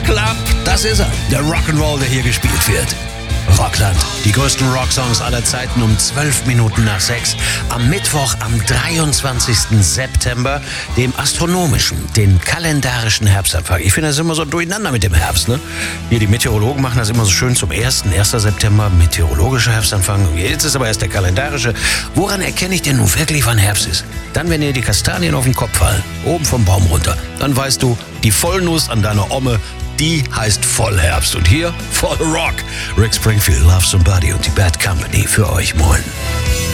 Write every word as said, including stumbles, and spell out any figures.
Club, das ist er. Der Rock'n'Roll, der hier gespielt wird. Rockland, die größten Rocksongs aller Zeiten um zwölf Minuten nach sechs. Am Mittwoch, am dreiundzwanzigsten September, dem astronomischen, den kalendarischen Herbstanfang. Ich finde das immer so durcheinander mit dem Herbst, ne? Hier, die Meteorologen machen das immer so schön zum ersten, ersten September, meteorologischer Herbstanfang. Jetzt ist aber erst der kalendarische. Woran erkenne ich denn nun wirklich, wann Herbst ist? Dann, wenn dir die Kastanien auf den Kopf fallen, oben vom Baum runter. Dann weißt du, die Vollnuss an deiner Omme, die heißt Vollherbst. Und hier voll Rock. Rick Springfield, Love Somebody und die Bad Company für euch. Moin.